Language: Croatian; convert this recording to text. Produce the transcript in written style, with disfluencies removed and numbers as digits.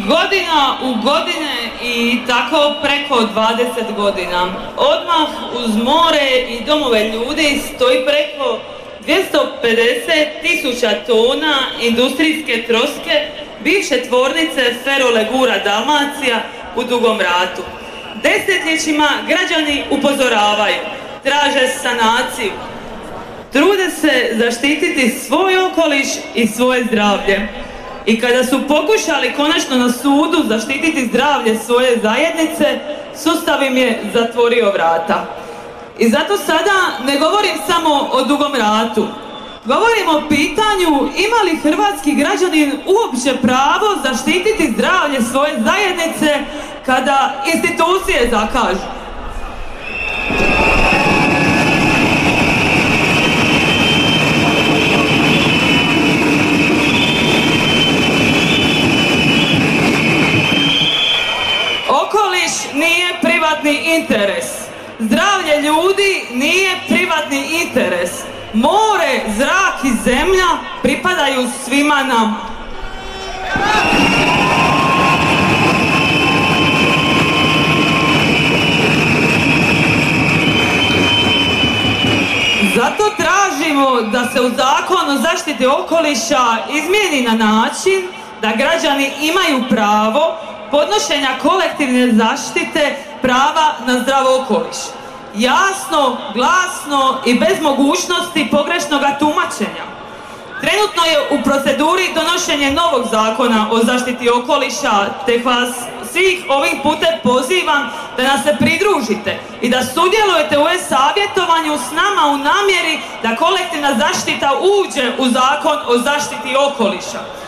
godina u godine i tako preko 20 godina. Odmah uz more i domove ljudi stoji preko 250.000 tona industrijske troske bivše tvornice Ferolegura Dalmacija u Dugom Ratu. Desetljećima građani upozoravaju, traže sanaciju, trude se zaštititi svoj okoliš i svoje zdravlje. I kada su pokušali konačno na sudu zaštititi zdravlje svoje zajednice, sustav im je zatvorio vrata. I zato sada ne govorim samo o Dugom Ratu. Govorim o pitanju ima li hrvatski građanin uopće pravo zaštititi zdravlje svoje zajednice kada institucije zakažu. Okoliš nije privatni interes. Zdravlje ljudi nije privatni interes. More, zrak i zemlja pripadaju svima nama. Zato tražimo da se u Zakon o zaštiti okoliša izmijeni na način da građani imaju pravo podnošenja kolektivne zaštite prava na zdrav okoliš. Jasno, glasno i bez mogućnosti pogrešnog tumačenja. Trenutno je u proceduri donošenje novog zakona o zaštiti okoliša, te vas svih ovim putem pozivam da nas se pridružite i da sudjelujete u e-savjetovanju s nama u namjeri da kolektivna zaštita uđe u Zakon o zaštiti okoliša.